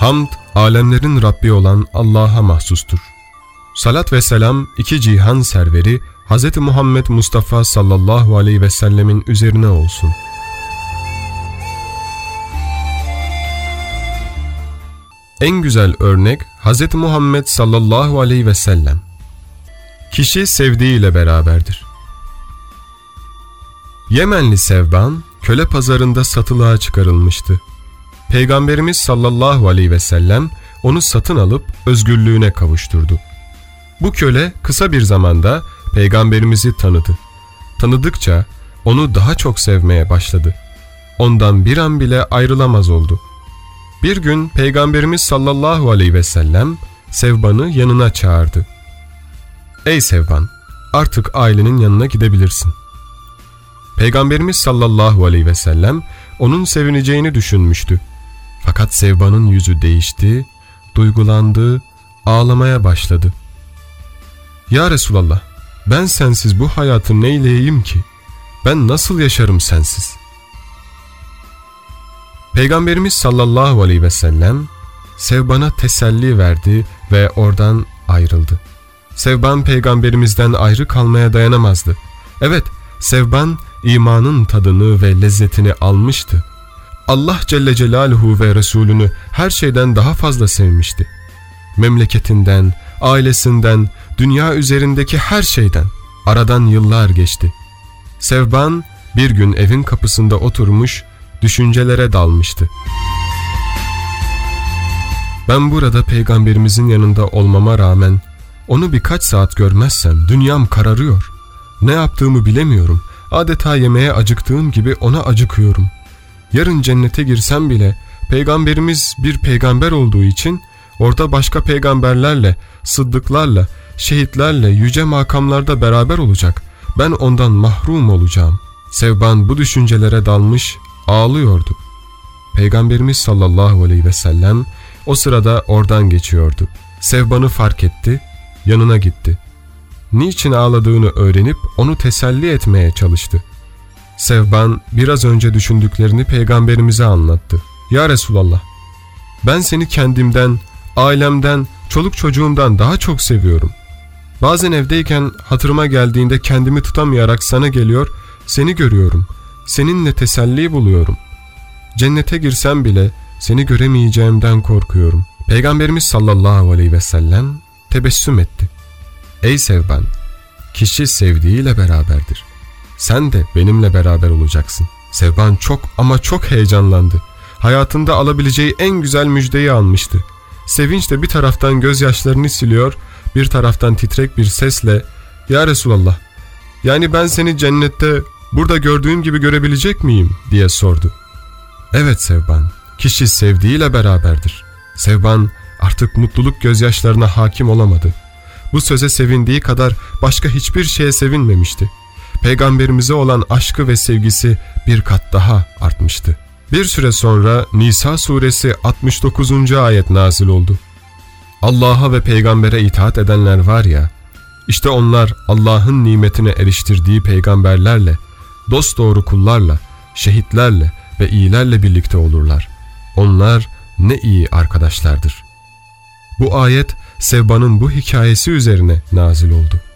Hamd, alemlerin Rabbi olan Allah'a mahsustur. Salat ve selam iki cihan serveri Hz. Muhammed Mustafa sallallahu aleyhi ve sellemin üzerine olsun. En güzel örnek Hz. Muhammed sallallahu aleyhi ve sellem. Kişi sevdiğiyle beraberdir. Yemenli Sevban, köle pazarında satılığa çıkarılmıştı. Peygamberimiz sallallahu aleyhi ve sellem onu satın alıp özgürlüğüne kavuşturdu. Bu köle kısa bir zamanda Peygamberimizi tanıdı. Tanıdıkça onu daha çok sevmeye başladı. Ondan bir an bile ayrılamaz oldu. Bir gün Peygamberimiz sallallahu aleyhi ve sellem Sevban'ı yanına çağırdı. "Ey Sevban, artık ailenin yanına gidebilirsin." Peygamberimiz sallallahu aleyhi ve sellem onun sevineceğini düşünmüştü. Fakat Sevban'ın yüzü değişti, duygulandı, ağlamaya başladı. "Ya Resulallah, ben sensiz bu hayatı neyleyeyim ki? Ben nasıl yaşarım sensiz?" Peygamberimiz sallallahu aleyhi ve sellem Sevban'a teselli verdi ve oradan ayrıldı. Sevban Peygamberimizden ayrı kalmaya dayanamazdı. Evet, Sevban imanın tadını ve lezzetini almıştı. Allah Celle Celaluhu ve Resulünü her şeyden daha fazla sevmişti. Memleketinden, ailesinden, dünya üzerindeki her şeyden. Aradan yıllar geçti. Sevban bir gün evin kapısında oturmuş, düşüncelere dalmıştı. Ben burada Peygamberimizin yanında olmama rağmen onu birkaç saat görmezsem dünyam kararıyor. Ne yaptığımı bilemiyorum. Adeta yemeğe acıktığım gibi ona acıkıyorum. Yarın cennete girsem bile Peygamberimiz bir peygamber olduğu için orada başka peygamberlerle, sıddıklarla, şehitlerle yüce makamlarda beraber olacak. Ben ondan mahrum olacağım. Sevban bu düşüncelere dalmış, ağlıyordu. Peygamberimiz sallallahu aleyhi ve sellem o sırada oradan geçiyordu. Sevban'ı fark etti, yanına gitti. Niçin ağladığını öğrenip onu teselli etmeye çalıştı. Sevban biraz önce düşündüklerini Peygamberimize anlattı. "Ya Resulallah, ben seni kendimden, ailemden, çoluk çocuğumdan daha çok seviyorum. Bazen evdeyken hatırıma geldiğinde kendimi tutamayarak sana geliyor, seni görüyorum, seninle teselli buluyorum. Cennete girsem bile seni göremeyeceğimden korkuyorum." Peygamberimiz sallallahu aleyhi ve sellem tebessüm etti. "Ey Sevban, kişi sevdiğiyle beraberdir. Sen de benimle beraber olacaksın." Sevban çok ama çok heyecanlandı. Hayatında alabileceği en güzel müjdeyi almıştı. Sevinçle bir taraftan gözyaşlarını siliyor, bir taraftan titrek bir sesle "Ya Resulallah, yani ben seni cennette burada gördüğüm gibi görebilecek miyim?" diye sordu. "Evet Sevban, kişi sevdiğiyle beraberdir." Sevban artık mutluluk gözyaşlarına hakim olamadı. Bu söze sevindiği kadar başka hiçbir şeye sevinmemişti. Peygamberimize olan aşkı ve sevgisi bir kat daha artmıştı. Bir süre sonra Nisa suresi 69. ayet nazil oldu. Allah'a ve peygambere itaat edenler var ya, işte onlar Allah'ın nimetine eriştirdiği peygamberlerle, dosdoğru kullarla, şehitlerle ve iyilerle birlikte olurlar. Onlar ne iyi arkadaşlardır. Bu ayet Sevban'ın bu hikayesi üzerine nazil oldu.